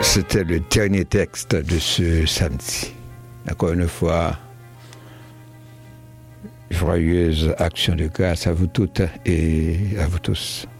C'était le dernier texte de ce samedi. Encore une fois, joyeuse action de grâce à vous toutes et à vous tous.